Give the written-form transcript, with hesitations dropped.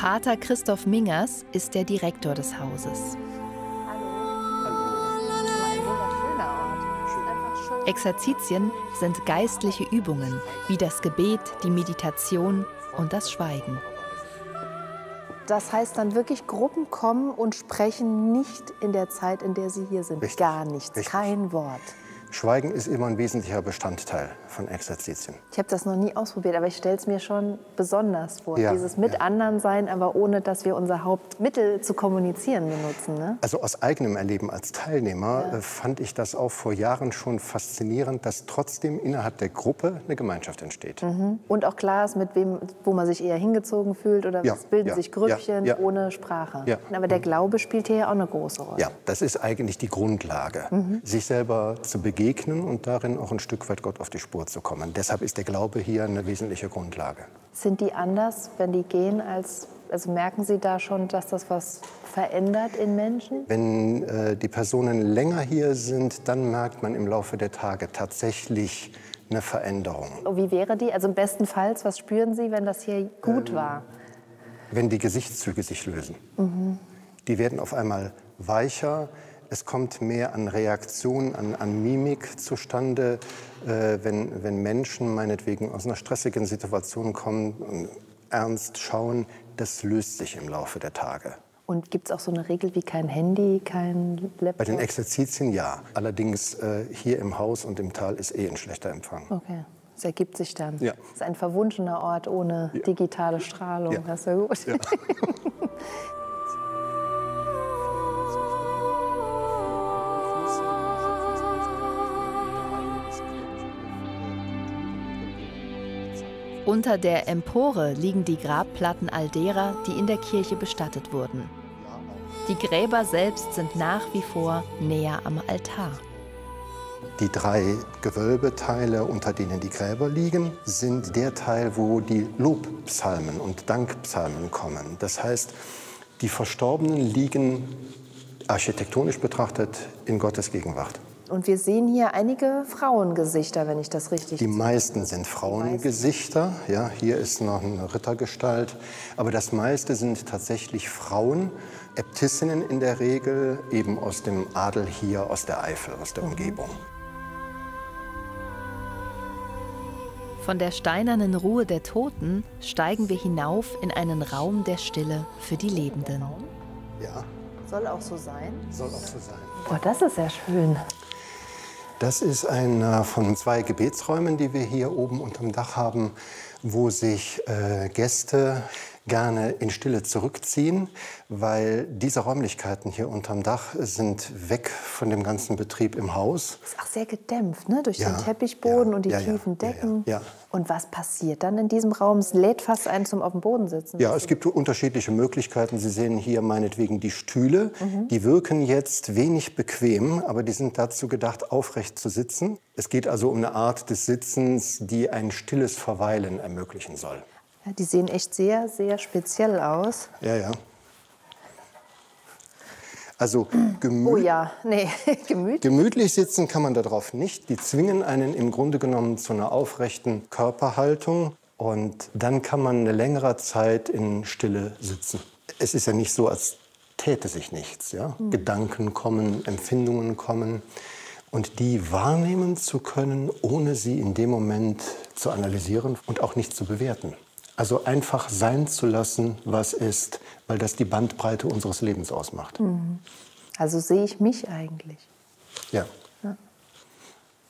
Pater Christoph Mingers ist der Direktor des Hauses. Exerzitien sind geistliche Übungen, wie das Gebet, die Meditation und das Schweigen. Das heißt dann wirklich, Gruppen kommen und sprechen nicht in der Zeit, in der sie hier sind. Richtig. Gar nichts, Richtig. kein Wort. Schweigen ist immer ein wesentlicher Bestandteil von Exerzitien. Ich habe das noch nie ausprobiert, aber ich stelle es mir schon besonders vor. Ja, Dieses mit anderen sein, aber ohne, dass wir unser Hauptmittel zu kommunizieren benutzen. Ne? Also aus eigenem Erleben als Teilnehmer fand ich das auch vor Jahren schon faszinierend, dass trotzdem innerhalb der Gruppe eine Gemeinschaft entsteht. Und auch klar ist, mit wem, wo man sich eher hingezogen fühlt oder Ja, es bilden ja, sich Grüppchen ja, ja. ohne Sprache. Ja. Aber der Glaube spielt hier ja auch eine große Rolle. Ja, das ist eigentlich die Grundlage, sich selber zu begegnen und darin auch ein Stück weit Gott auf die Spur zu kommen. Deshalb ist der Glaube hier eine wesentliche Grundlage. Sind die anders, wenn die gehen, also merken Sie da schon, dass das was verändert in Menschen? Wenn die Personen länger hier sind, dann merkt man im Laufe der Tage tatsächlich eine Veränderung. Wie wäre die? Also im besten Fall, was spüren Sie, wenn das hier gut war? Wenn die Gesichtszüge sich lösen. Die werden auf einmal weicher. Es kommt mehr an Reaktion, an Mimik zustande, wenn Menschen meinetwegen aus einer stressigen Situation kommen und ernst schauen. Das löst sich im Laufe der Tage. Und gibt es auch so eine Regel wie kein Handy, kein Laptop? Bei den Exerzitien ja. Allerdings hier im Haus und im Tal ist ein schlechter Empfang. Okay, das ergibt sich dann. Ja. Das ist ein verwunschener Ort ohne digitale Strahlung. Ja. Das ist ja gut. Ja. Unter der Empore liegen die Grabplatten all derer, die in der Kirche bestattet wurden. Die Gräber selbst sind nach wie vor näher am Altar. Die 3 Gewölbeteile, unter denen die Gräber liegen, sind der Teil, wo die Lobpsalmen und Dankpsalmen kommen. Das heißt, die Verstorbenen liegen architektonisch betrachtet in Gottes Gegenwart. Und wir sehen hier einige Frauengesichter, wenn ich das richtig Die meisten sind Frauengesichter. Ja, hier ist noch eine Rittergestalt. Aber das meiste sind tatsächlich Frauen, Äbtissinnen in der Regel, eben aus dem Adel hier, aus der Eifel, aus der Umgebung. Von der steinernen Ruhe der Toten steigen wir hinauf in einen Raum der Stille für die Lebenden. Ja. Soll auch so sein? Soll auch so sein. Oh, das ist ja schön. Das ist einer von 2 Gebetsräumen, die wir hier oben unterm Dach haben, wo sich Gäste gerne in Stille zurückziehen, weil diese Räumlichkeiten hier unterm Dach sind weg von dem ganzen Betrieb im Haus. Ist auch sehr gedämpft, ne? Durch Ja, den Teppichboden ja, und die ja, tiefen ja, Decken. ja. Und was passiert dann in diesem Raum? Es lädt fast einen zum auf dem Boden sitzen. Ja, es gibt unterschiedliche Möglichkeiten. Sie sehen hier meinetwegen die Stühle. Die wirken jetzt wenig bequem, aber die sind dazu gedacht, aufrecht zu sitzen. Es geht also um eine Art des Sitzens, die ein stilles Verweilen ermöglichen soll. Ja, die sehen echt sehr, sehr speziell aus. Ja, ja. Also Oh ja, nee, gemütlich. gemütlich sitzen kann man darauf nicht. Die zwingen einen im Grunde genommen zu einer aufrechten Körperhaltung. Und dann kann man eine längere Zeit in Stille sitzen. Es ist ja nicht so, als täte sich nichts. Ja? Gedanken kommen, Empfindungen kommen. Und die wahrnehmen zu können, ohne sie in dem Moment zu analysieren und auch nicht zu bewerten. Also einfach sein zu lassen, was ist, weil das die Bandbreite unseres Lebens ausmacht. Also sehe ich mich eigentlich. Ja.